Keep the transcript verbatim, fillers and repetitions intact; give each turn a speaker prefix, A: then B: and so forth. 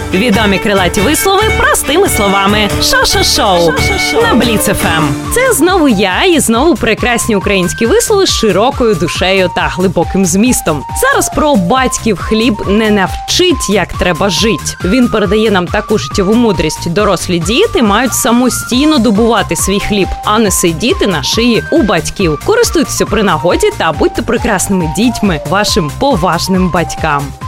A: Відомі крилаті вислови простими словами. Шо-шо-шоу на Бліц еф ем. Це знову я і знову прекрасні українські вислови з широкою душею та глибоким змістом. Зараз про батьків хліб не навчить, як треба жить. Він передає нам таку життєву мудрість. Дорослі діти мають самостійно добувати свій хліб, а не сидіти на шиї у батьків. Користуйтеся при нагоді та будьте прекрасними дітьми вашим поважним батькам.